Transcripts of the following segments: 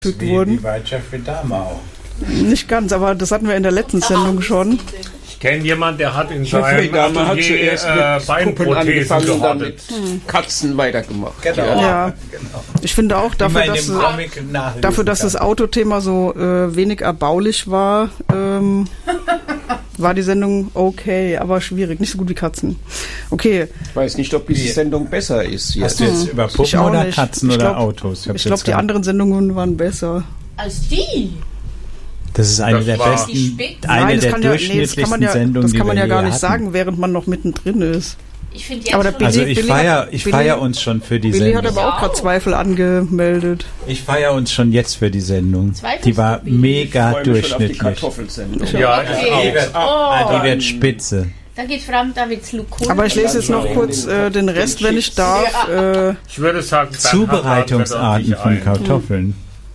wurden. Wie bei Jeffrey Dahmer auch. Nicht ganz, aber das hatten wir in der letzten Sendung schon. Ich kenne jemanden, der hat in seinem Atelier Beinprothesen gehortet. Katzen weitergemacht. Genau. Ja. Ich finde auch, dafür, dass das Autothema so wenig erbaulich war, war die Sendung okay, aber schwierig. Nicht so gut wie Katzen. Okay. Ich weiß nicht, ob diese Sendung besser ist. Hast du jetzt über Puppen oder nicht. Katzen oder Autos? Ich glaube, die anderen Sendungen waren besser. Als die? Das ist eine der besten, eine der durchschnittlichsten Sendungen, das kann man ja gar nicht hatten. sagen, während man noch mittendrin ist. Ich finde die aber der Billy, ich feiere uns schon für die Billy Sendung. hat aber auch gerade Zweifel angemeldet. Ich feiere uns schon jetzt für die Sendung. Die war mega durchschnittlich. Ja, die wird spitze. Da geht vor allem Davids Lukul. Aber ich lese jetzt noch kurz den Rest, wenn ich darf. Ich würde sagen, Zubereitungsarten von Kartoffeln.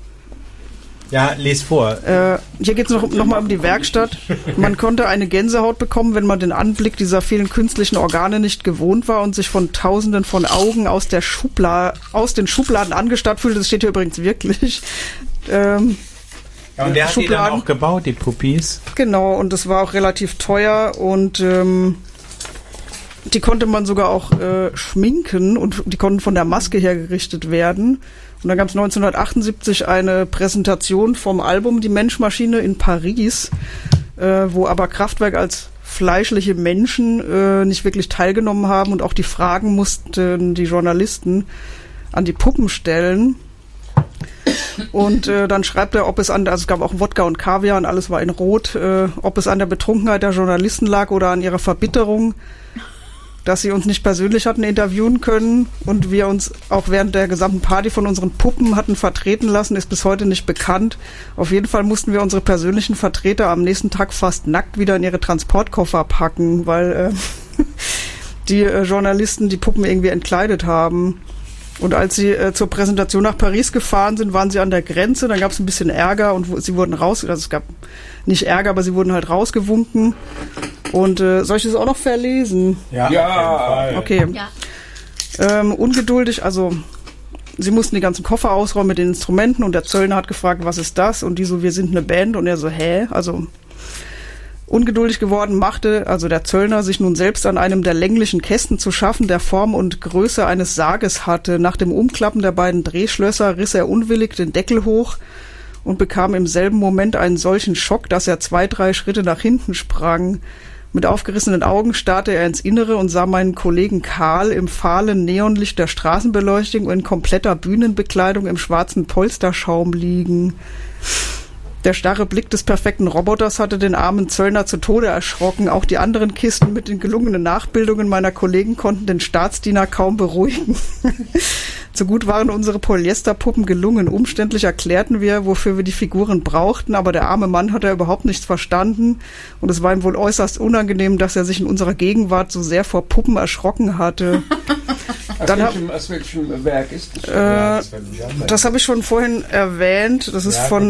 Ja, les vor. Hier geht es noch mal um die Werkstatt. Man konnte eine Gänsehaut bekommen, wenn man den Anblick dieser vielen künstlichen Organe nicht gewohnt war und sich von Tausenden von Augen aus den Schubladen angestarrt fühlte. Das steht hier übrigens wirklich. Ja, und der hat die dann auch gebaut, die Puppies. Genau, und das war auch relativ teuer und die konnte man sogar auch schminken und die konnten von der Maske hergerichtet werden. Und dann gab es 1978 eine Präsentation vom Album Die Mensch-Maschine in Paris, wo aber Kraftwerk als fleischliche Menschen nicht wirklich teilgenommen haben und auch die Fragen mussten die Journalisten an die Puppen stellen. Und dann schreibt er, also es gab auch Wodka und Kaviar und alles war in Rot, ob es an der Betrunkenheit der Journalisten lag oder an ihrer Verbitterung, dass sie uns nicht persönlich hatten interviewen können und wir uns auch während der gesamten Party von unseren Puppen hatten vertreten lassen, ist bis heute nicht bekannt. Auf jeden Fall mussten wir unsere persönlichen Vertreter am nächsten Tag fast nackt wieder in ihre Transportkoffer packen, weil die Journalisten die Puppen irgendwie entkleidet haben. Und als sie zur Präsentation nach Paris gefahren sind, waren sie an der Grenze, dann gab es ein bisschen Ärger und sie wurden es gab nicht Ärger, aber sie wurden halt rausgewunken. Und soll ich das auch noch verlesen? Ja. Okay. Ja. Ungeduldig, also sie mussten die ganzen Koffer ausräumen mit den Instrumenten und der Zöllner hat gefragt, was ist das? Und die so, wir sind eine Band. Und er so, hä? Also ungeduldig geworden machte also der Zöllner sich nun selbst an einem der länglichen Kästen zu schaffen, der Form und Größe eines Sarges hatte. Nach dem Umklappen der beiden Drehschlösser riss er unwillig den Deckel hoch und bekam im selben Moment einen solchen Schock, dass er 2-3 Schritte nach hinten sprang. Mit aufgerissenen Augen starrte er ins Innere und sah meinen Kollegen Karl im fahlen Neonlicht der Straßenbeleuchtung in kompletter Bühnenbekleidung im schwarzen Polsterschaum liegen. Der starre Blick des perfekten Roboters hatte den armen Zöllner zu Tode erschrocken. Auch die anderen Kisten mit den gelungenen Nachbildungen meiner Kollegen konnten den Staatsdiener kaum beruhigen. So gut waren unsere Polyesterpuppen gelungen. Umständlich erklärten wir, wofür wir die Figuren brauchten, aber der arme Mann hatte überhaupt nichts verstanden und es war ihm wohl äußerst unangenehm, dass er sich in unserer Gegenwart so sehr vor Puppen erschrocken hatte. Aus welchem Werk ist das? Das habe ich schon vorhin erwähnt. Das ist von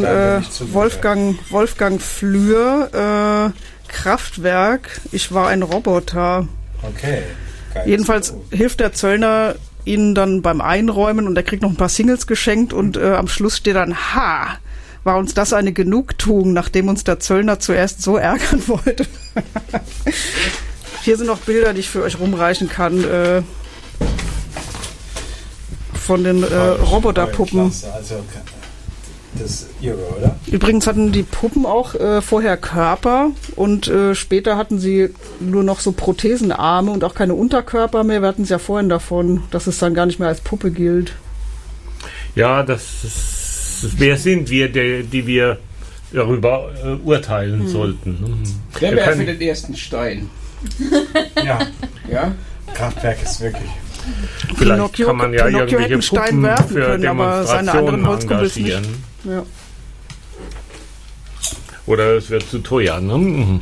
Wolfgang Flür, Kraftwerk. Ich war ein Roboter. Okay. Jedenfalls hilft der Zöllner ihnen dann beim Einräumen und er kriegt noch ein paar Singles geschenkt und am Schluss steht dann, war uns das eine Genugtuung, nachdem uns der Zöllner zuerst so ärgern wollte. Hier sind noch Bilder, die ich für euch rumreichen kann, von den Roboterpuppen. Also das ist irre, oder? Übrigens hatten die Puppen auch vorher Körper und später hatten sie nur noch so Prothesenarme und auch keine Unterkörper mehr. Wir hatten es ja vorhin davon, dass es dann gar nicht mehr als Puppe gilt. Ja, wer sind wir, die wir darüber urteilen sollten? Wer für den ersten Stein? Ja? Kraftwerk ist wirklich... Vielleicht kann man ja irgendwelche Stein Puppen werfen für können, aber seine anderen Demonstrationen Holzkumpels nicht. engagieren. Ja. Oder es wird zu teuer, ne?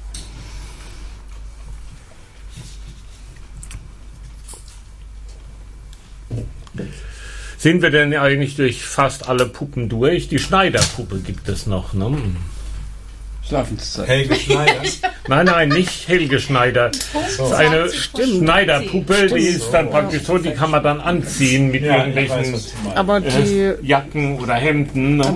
Sind wir denn eigentlich durch fast alle Puppen durch? Die Schneiderpuppe gibt es noch, ne? Schlafenszeit. Helge Schneider? Nein, nicht Helge Schneider. Das ist eine Schneiderpuppe, die ist dann praktisch so, die kann man dann anziehen mit irgendwelchen aber die Jacken oder Hemden. Ne?